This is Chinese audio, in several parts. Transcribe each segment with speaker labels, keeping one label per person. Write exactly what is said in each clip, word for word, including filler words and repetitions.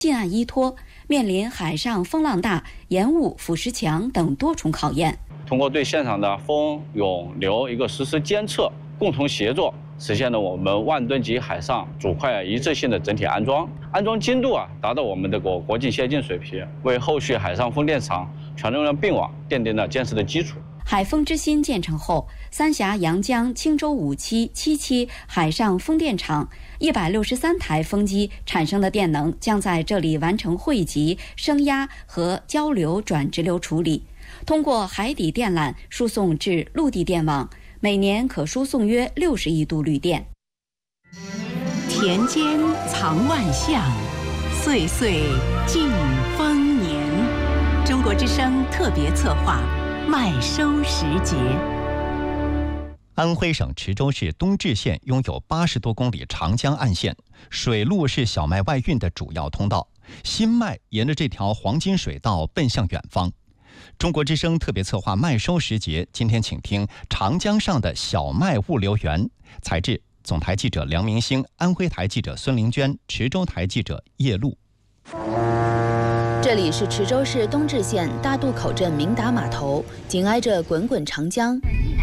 Speaker 1: 近岸依托，面临海上风浪大、盐雾腐蚀强等多重考验。
Speaker 2: 通过对现场的风、涌、流一个实时监测，共同协作，实现了我们万吨级海上主块一致性的整体安装，安装精度啊达到我们这个国际先进水平，为后续海上风电场全能源并网奠定了坚实的基础。
Speaker 1: 海风之心建成后，三峡、阳江、青州五期、七期海上风电场一百六十三台风机产生的电能将在这里完成汇集、升压和交流转直流处理，通过海底电缆输送至陆地电网，每年可输送约六十亿度绿电。
Speaker 3: 田间藏万象，岁岁尽丰年。中国之声特别策划。麦收时节。
Speaker 4: 安徽省池州市东至县拥有八十多公里长江岸线，水路是小麦外运的主要通道，新麦沿着这条黄金水道奔向远方。中国之声特别策划麦收时节，今天请听长江上的小麦物流园。采制总台记者梁明星，安徽台记者孙玲娟，池州台记者叶璐。
Speaker 5: 这里是池州市东至县大渡口镇明达码头，紧挨着滚滚长江。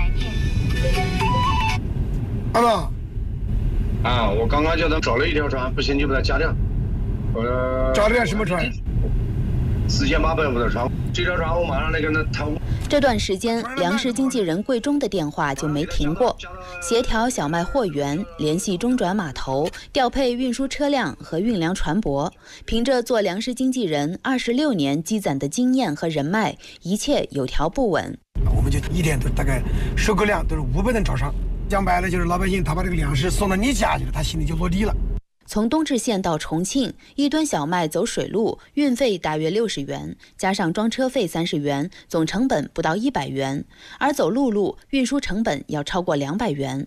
Speaker 6: 阿爸，啊，我刚刚叫他找了一条船，不行就把它加掉。呃，加掉什么船？四千八百五的船，这条船我马上来跟他谈。
Speaker 5: 这段时间，粮食经纪人贵中的电话就没停过，协调小麦货源，联系中转码头，调配运输车辆和运粮船舶。凭着做粮食经纪人二十六年积攒的经验和人脉，一切有条不紊。
Speaker 6: 我们就一天都大概收购量都是五百吨朝上，讲白了就是老百姓他把这个粮食送到你家去了，他心里就落地了。
Speaker 5: 从东至县到重庆，一吨小麦走水路，运费大约六十元，加上装车费三十元，总成本不到一百元。而走陆路，运输成本要超过两百元。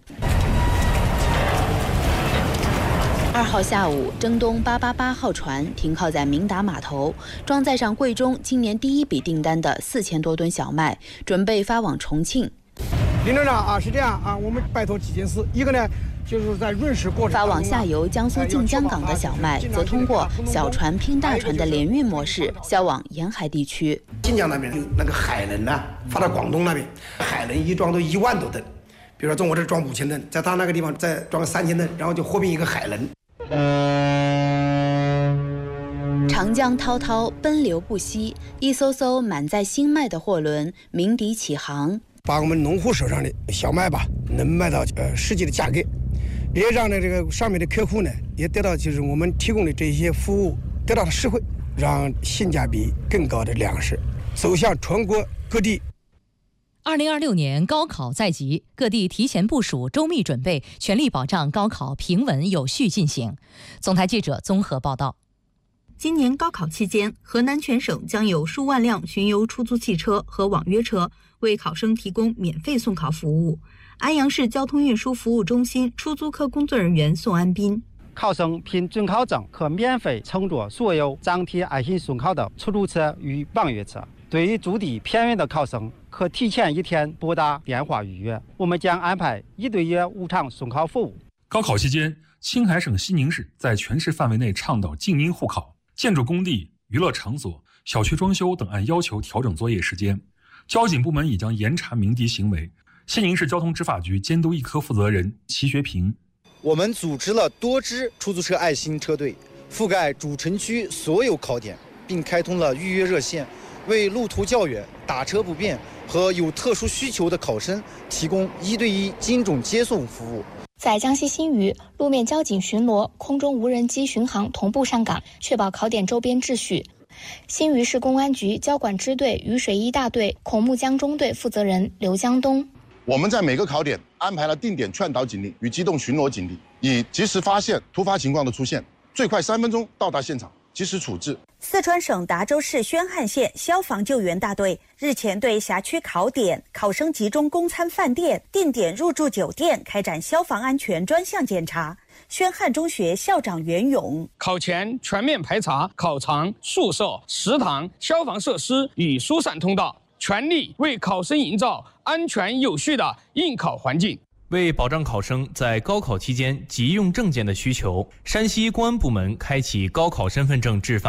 Speaker 5: 二号下午，征东八八八号船停靠在明达码头，装载上贵中今年第一笔订单的四千多吨小麦，准备发往重庆。
Speaker 6: 林队长啊，是这样啊，我们拜托几件事，一个呢。就是在运输过程
Speaker 5: 发往下游江苏晋江港的小麦，则通过小船拼大船的联运模式销往沿海地区。
Speaker 6: 晋江那边那个海轮呢、啊，发到广东那边，海轮一装都一万多吨，比如说从我这装五千吨，在他那个地方再装三千吨，然后就合并一个海轮。
Speaker 5: 长江滔滔，奔流不息，一艘艘满载新麦的货轮鸣笛起航，
Speaker 6: 把我们农户手上的小麦吧，能卖到呃实际的价格。也让呢这个上面的客户呢也得到就是我们提供的这些服务得到了实惠，让性价比更高的粮食走向全国各地。
Speaker 7: 二零二六年高考在即，各地提前部署、周密准备，全力保障高考平稳有序进行。总台记者综合报道。
Speaker 8: 今年高考期间，河南全省将有数万辆巡游出租汽车和网约车为考生提供免费送考服务。安阳市交通运输服务中心出租科工作人员宋安斌：
Speaker 9: 考生凭准考证可免费乘坐所有张贴爱心送考的出租车与网约车。对于住地偏远的考生，可提前一天拨打电话预约，我们将安排一对一无偿送考服务。
Speaker 10: 高考期间，青海省西宁市在全市范围内倡导静音护考，建筑工地、娱乐场所、小区装修等按要求调整作业时间。交警部门已将严查鸣笛行为。西宁市交通执法局监督一科负责人齐学平：
Speaker 11: 我们组织了多支出租车爱心车队，覆盖主城区所有考点，并开通了预约热线，为路途较远、打车不便和有特殊需求的考生提供一对一精准接送服务。
Speaker 12: 在江西新余，路面交警巡逻、空中无人机巡航同步上岗，确保考点周边秩序。新余市公安局交管支队雨水一大队孔目江中队负责人刘江东：
Speaker 13: 我们在每个考点安排了定点劝导警力与机动巡逻警力，以及时发现突发情况的出现，最快三分钟到达现场，及时处置。
Speaker 14: 四川省达州市宣汉县消防救援大队日前对辖区考点、考生集中供餐饭店、定点入住酒店开展消防安全专项检查。宣汉中学校长袁勇：
Speaker 15: 考前全面排查考场、宿舍、食堂、消防设施与疏散通道，全力为考生营造安全有序的应考环境。
Speaker 16: 为保障考生在高考期间急用证件的需求，山西公安部门开启高考身份证制发